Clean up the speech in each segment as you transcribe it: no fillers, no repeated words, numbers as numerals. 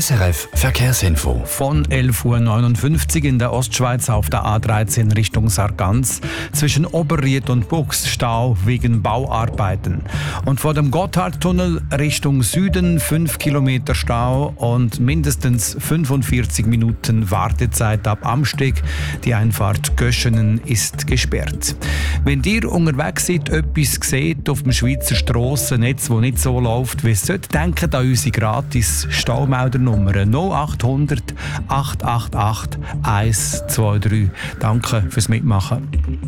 SRF Verkehrsinfo. Von 11.59 Uhr in der Ostschweiz auf der A13 Richtung Sargans. Zwischen Oberried und Buchs Stau wegen Bauarbeiten. Und vor dem Gotthardtunnel Richtung Süden 5 Kilometer Stau und mindestens 45 Minuten Wartezeit ab Amsteg. Die Einfahrt Göschenen ist gesperrt. Wenn ihr unterwegs seid, etwas seht auf dem Schweizer Strassennetz, das nicht so läuft, wie es sollte, denkt an unsere gratis Staumeldernummer 0800 888 123. Danke fürs Mitmachen.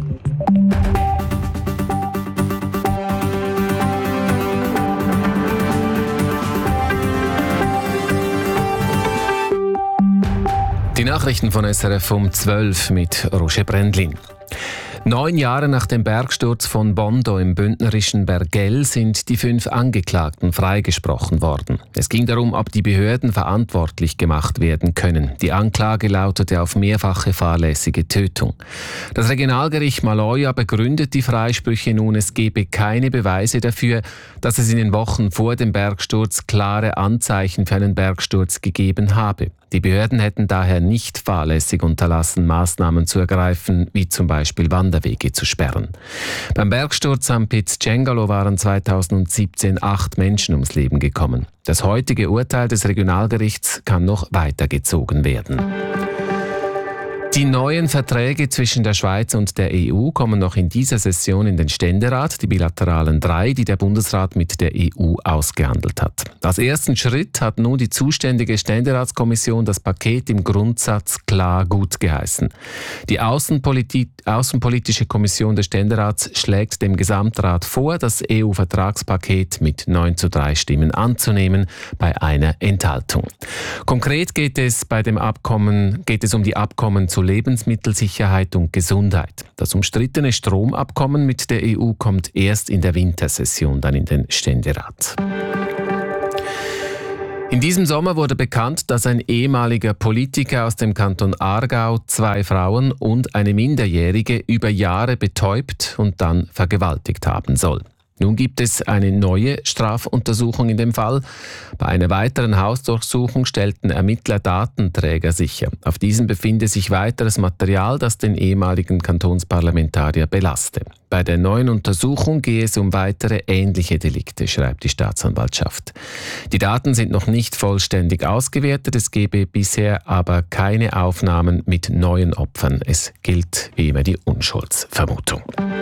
Die Nachrichten von SRF um 12 mit Roger Brendlin. 9 Jahre nach dem Bergsturz von Bondo im bündnerischen Bergell sind die 5 Angeklagten freigesprochen worden. Es ging darum, ob die Behörden verantwortlich gemacht werden können. Die Anklage lautete auf mehrfache fahrlässige Tötung. Das Regionalgericht Maloja begründet die Freisprüche nun, es gebe keine Beweise dafür, dass es in den Wochen vor dem Bergsturz klare Anzeichen für einen Bergsturz gegeben habe. Die Behörden hätten daher nicht fahrlässig unterlassen, Maßnahmen zu ergreifen, wie zum Beispiel Wanderwege zu sperren. Beim Bergsturz am Piz Cengalo waren 2017 8 Menschen ums Leben gekommen. Das heutige Urteil des Regionalgerichts kann noch weitergezogen werden. Die neuen Verträge zwischen der Schweiz und der EU kommen noch in dieser Session in den Ständerat, die bilateralen 3, die der Bundesrat mit der EU ausgehandelt hat. Als ersten Schritt hat nun die zuständige Ständeratskommission das Paket im Grundsatz klar gutgeheißen. Die Außenpolitische Kommission des Ständerats schlägt dem Gesamtrat vor, das EU-Vertragspaket mit 9:3 Stimmen anzunehmen, bei einer Enthaltung. Konkret geht es um die Abkommen zu Lebensmittelsicherheit und Gesundheit. Das umstrittene Stromabkommen mit der EU kommt erst in der Wintersession dann in den Ständerat. In diesem Sommer wurde bekannt, dass ein ehemaliger Politiker aus dem Kanton Aargau 2 Frauen und eine Minderjährige über Jahre betäubt und dann vergewaltigt haben soll. Nun gibt es eine neue Strafuntersuchung in dem Fall. Bei einer weiteren Hausdurchsuchung stellten Ermittler Datenträger sicher. Auf diesen befinde sich weiteres Material, das den ehemaligen Kantonsparlamentarier belaste. Bei der neuen Untersuchung gehe es um weitere ähnliche Delikte, schreibt die Staatsanwaltschaft. Die Daten sind noch nicht vollständig ausgewertet, es gebe bisher aber keine Aufnahmen mit neuen Opfern. Es gilt wie immer die Unschuldsvermutung.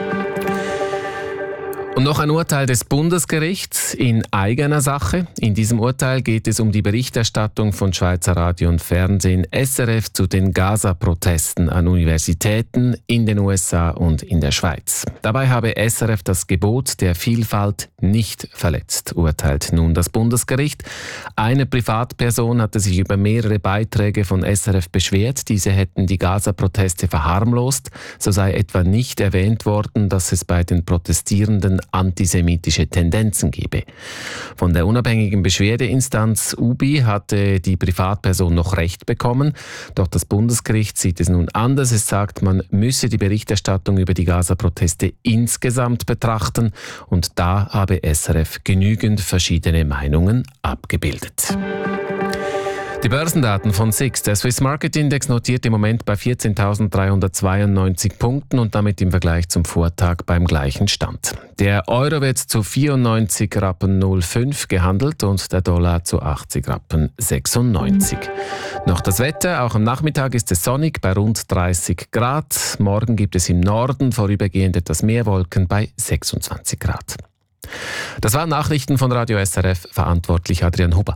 Und noch ein Urteil des Bundesgerichts in eigener Sache. In diesem Urteil geht es um die Berichterstattung von Schweizer Radio und Fernsehen SRF zu den Gaza-Protesten an Universitäten in den USA und in der Schweiz. Dabei habe SRF das Gebot der Vielfalt nicht verletzt, urteilt nun das Bundesgericht. Eine Privatperson hatte sich über mehrere Beiträge von SRF beschwert. Diese hätten die Gaza-Proteste verharmlost. So sei etwa nicht erwähnt worden, dass es bei den Protestierenden antisemitische Tendenzen gebe. Von der unabhängigen Beschwerdeinstanz UBI hatte die Privatperson noch Recht bekommen, doch das Bundesgericht sieht es nun anders. Es sagt, man müsse die Berichterstattung über die Gaza-Proteste insgesamt betrachten und da habe SRF genügend verschiedene Meinungen abgebildet. Die Börsendaten von SIX. Der Swiss Market Index notiert im Moment bei 14.392 Punkten und damit im Vergleich zum Vortag beim gleichen Stand. Der Euro wird zu 94,05 Rappen gehandelt und der Dollar zu 80,96 Rappen. Noch das Wetter. Auch am Nachmittag ist es sonnig bei rund 30 Grad. Morgen gibt es im Norden vorübergehend etwas mehr Wolken bei 26 Grad. Das waren Nachrichten von Radio SRF, verantwortlich Adrian Huber.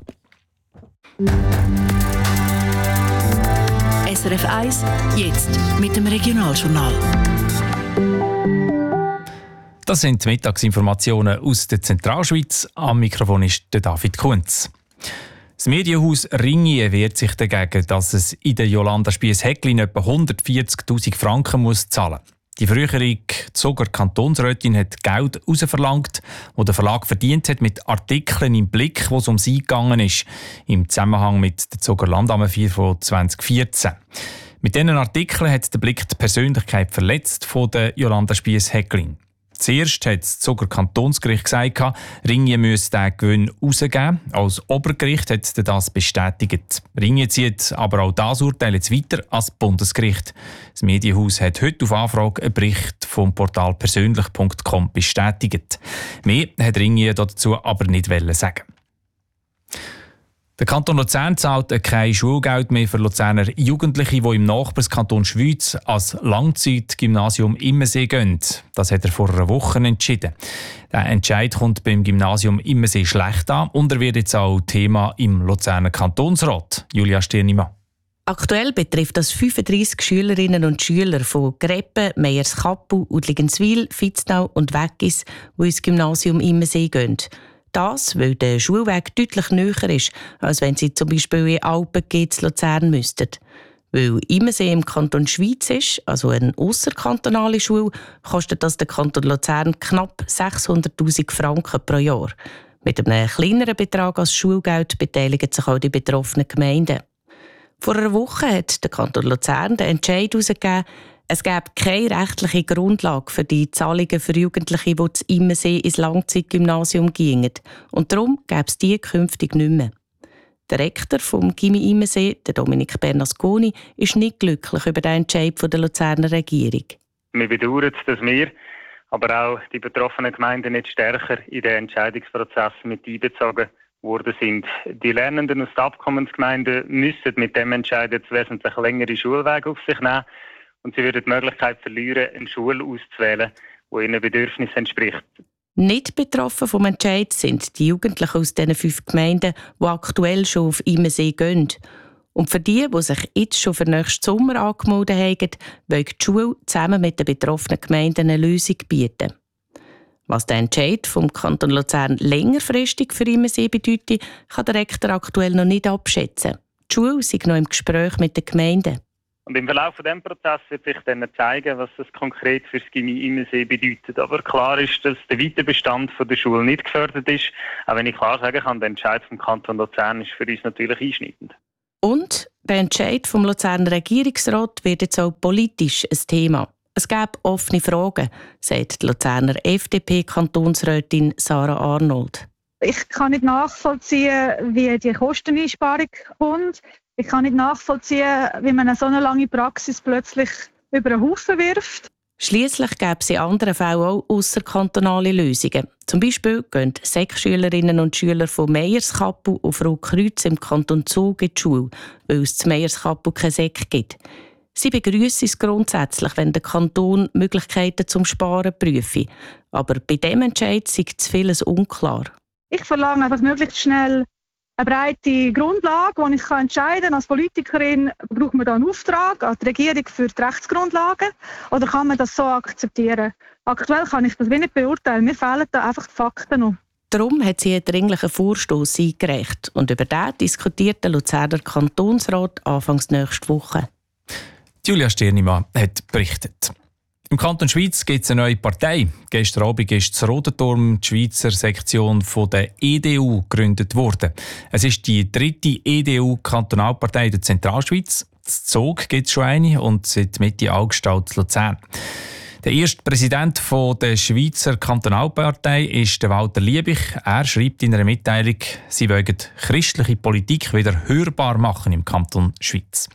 SRF 1, jetzt mit dem Regionaljournal. Das sind die Mittagsinformationen aus der Zentralschweiz. Am Mikrofon ist der David Kunz. Das Medienhaus Ringier wehrt sich dagegen, dass es in der Jolanda Spiess-Häcklin etwa 140'000 Franken zahlen muss. Die frühere Zuger Kantonsrätin hat Geld herausverlangt, das der Verlag verdient hat mit Artikeln im Blick, wo es um sie gegangen ist, im Zusammenhang mit der Zuger Landnahme 4 von 2014. Mit diesen Artikeln hat der Blick die Persönlichkeit verletzt von der Jolanda Spiess-Häcklin. Zuerst hat das Zuger Kantonsgericht gesagt, Ringier müsse den Gewinn rausgeben. Als Obergericht hat das bestätigt. Ringier zieht aber auch das Urteil jetzt weiter als Bundesgericht. Das Medienhaus hat heute auf Anfrage einen Bericht vom Portal persönlich.com bestätigt. Mehr hat Ringier dazu aber nicht sagen. Der Kanton Luzern zahlt kein Schulgeld mehr für Luzerner Jugendliche, die im Nachbarskanton Schwyz als Langzeitgymnasium Immersee gehen. Das hat er vor einer Woche entschieden. Der Entscheid kommt beim Gymnasium Immersee schlecht an und er wird jetzt auch Thema im Luzerner Kantonsrat. Julia Stirnimann. Aktuell betrifft das 35 Schülerinnen und Schüler von Greppen, Meyerskappel, Udligenswil, Vitznau und Weggis, die ins Gymnasium Immersee gehen. Das, weil der Schulweg deutlich näher ist, als wenn sie zum Beispiel in Alpen zu Luzern müssten. Weil Immersee im Kanton Schwyz ist, also eine ausserkantonale Schule, kostet das der Kanton Luzern knapp 600'000 Franken pro Jahr. Mit einem kleineren Betrag als Schulgeld beteiligen sich auch die betroffenen Gemeinden. Vor einer Woche hat der Kanton Luzern den Entscheid herausgegeben, es gäbe keine rechtliche Grundlage für die Zahlungen für Jugendliche, die zu Immersee ins Langzeitgymnasium gingen. Und darum gäbe es die künftig nicht mehr. Der Rektor vom Gymi Immersee, der Dominik Bernasconi, ist nicht glücklich über den Entscheid der Luzerner Regierung. Wir bedauern es, dass wir, aber auch die betroffenen Gemeinden nicht stärker in den Entscheidungsprozess mit einbezogen worden sind. Die Lernenden aus den Abkommensgemeinden müssen mit dem Entscheid jetzt wesentlich längere Schulwege auf sich nehmen. Und sie würden die Möglichkeit verlieren, eine Schule auszuwählen, die ihren Bedürfnissen entspricht. Nicht betroffen vom Entscheid sind die Jugendlichen aus diesen 5 Gemeinden, die aktuell schon auf Immersee gehen. Und für die sich jetzt schon für nächsten Sommer angemeldet haben, will die Schule zusammen mit den betroffenen Gemeinden eine Lösung bieten. Was der Entscheid vom Kanton Luzern längerfristig für Immersee bedeutet, kann der Rektor aktuell noch nicht abschätzen. Die Schule ist noch im Gespräch mit den Gemeinden. Und im Verlauf von diesem Prozess wird sich dann zeigen, was das konkret für das Gymi Immersee bedeutet. Aber klar ist, dass der Weiterbestand der Schule nicht gefördert ist. Auch wenn ich klar sagen kann, der Entscheid vom Kanton Luzern ist für uns natürlich einschneidend. Und der Entscheid vom Luzerner Regierungsrat wird jetzt auch politisch ein Thema. Es gäbe offene Fragen, sagt die Luzerner FDP-Kantonsrätin Sarah Arnold. Ich kann nicht nachvollziehen, wie die Kosteneinsparung kommt. Ich kann nicht nachvollziehen, wie man eine so eine lange Praxis plötzlich über den Haufen wirft. Schliesslich gäbe es in anderen Fällen auch ausserkantonale Lösungen. Zum Beispiel gehen Sek-Schülerinnen und Schüler von Meyerskappel auf Rotkreuz im Kanton Zug in die Schule, weil es zu Meyerskappel keine Sek gibt. Sie begrüssen es grundsätzlich, wenn der Kanton Möglichkeiten zum Sparen prüfe. Aber bei diesem Entscheid sei zu vieles unklar. Ich verlange einfach möglichst schnell eine breite Grundlage, die ich entscheiden kann. Als Politikerin braucht man da einen Auftrag an die Regierung für die Rechtsgrundlagen oder kann man das so akzeptieren? Aktuell kann ich das nicht beurteilen. Mir fehlen da einfach die Fakten noch. Darum hat sie einen dringlichen Vorstoss eingereicht. Und über den diskutiert der Luzerner Kantonsrat anfangs nächste Woche. Julia Stirnimann hat berichtet. Im Kanton Schwyz gibt es eine neue Partei. Gestern Abend ist in Rodenturm die Schweizer Sektion der EDU gegründet worden. Es ist die 3. EDU-Kantonalpartei der Zentralschweiz. Das Zog gibt es schon eine und seit Mitte August auch in Luzern. Der erste Präsident der Schweizer Kantonalpartei ist Walter Liebig. Er schreibt in einer Mitteilung, sie wollen christliche Politik wieder hörbar machen im Kanton Schwyz.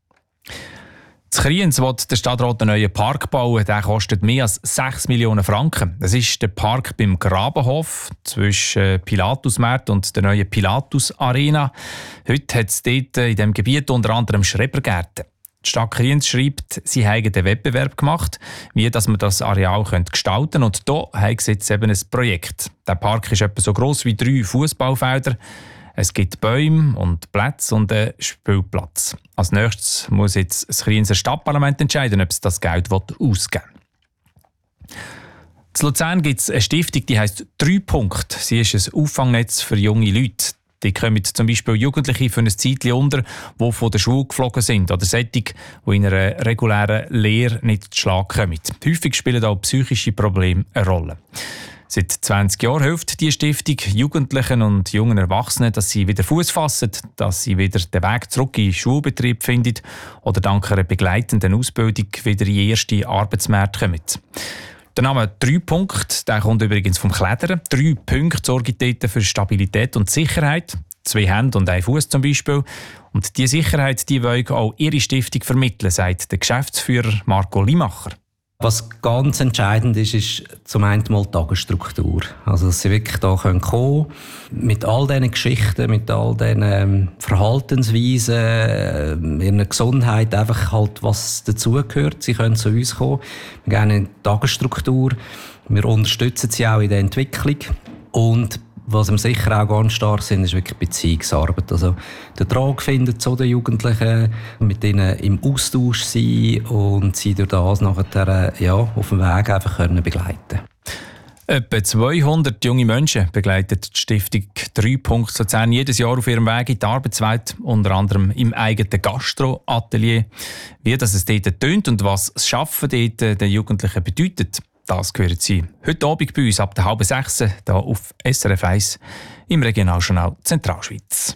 In Kriens will der Stadtrat einen neuen Park bauen. Der kostet mehr als 6 Millionen Franken. Das ist der Park beim Grabenhof zwischen Pilatusmarkt und der neuen Pilatus Arena. Heute hat es dort in diesem Gebiet unter anderem Schrebergärten. Die Stadt Kriens schreibt, sie haben einen Wettbewerb gemacht, wie dass man das Areal gestalten könnte. Und da haben sie jetzt eben ein Projekt. Der Park ist etwa so gross wie 3 Fußballfelder. Es gibt Bäume und Plätze und einen Spielplatz. Als nächstes muss jetzt das Krienser Stadtparlament entscheiden, ob es das Geld ausgeben will. In Luzern gibt es eine Stiftung, die heisst 3 Punkt. Sie ist ein Auffangnetz für junge Leute. Die kommen zum Beispiel Jugendliche für ein Zeitchen unter, die von der Schule geflogen sind oder solche, die in einer regulären Lehre nicht zu Schlag kommen. Häufig spielen auch psychische Probleme eine Rolle. Seit 20 Jahren hilft die Stiftung Jugendlichen und jungen Erwachsenen, dass sie wieder Fuß fassen, dass sie wieder den Weg zurück in den Schulbetrieb finden oder dank einer begleitenden Ausbildung wieder in den ersten Arbeitsmarkt kommen. Der Name 3 Punkte, der kommt übrigens vom Klettern. 3 Punkte sorgen dort für Stabilität und Sicherheit. 2 Hände und ein Fuß zum Beispiel. Und diese Sicherheit, die wollen auch Ihre Stiftung vermitteln, sagt der Geschäftsführer Marco Limacher. Was ganz entscheidend ist, ist zum einen mal die Tagesstruktur. Also, dass sie wirklich da kommen können, mit all diesen Geschichten, mit all diesen Verhaltensweisen, ihrer Gesundheit, einfach halt, was dazugehört. Sie können zu uns kommen. Wir geben ihnen die Tagesstruktur. Wir unterstützen sie auch in der Entwicklung. Und was wir sicher auch ganz stark sind, ist wirklich Beziehungsarbeit. Also den Draht finden zu den Jugendlichen, mit ihnen im Austausch sein und sie durch das nachher auf dem Weg einfach begleiten. Etwa 200 junge Menschen begleitet die Stiftung 3 Punkte Luzern jedes Jahr auf ihrem Weg in die Arbeitswelt, unter anderem im eigenen Gastro-Atelier. Wie das dort tönt und was das Arbeiten dort den Jugendlichen bedeutet, das hören Sie heute Abend bei uns ab der 5:30 hier auf SRF 1 im Regionaljournal Zentralschweiz.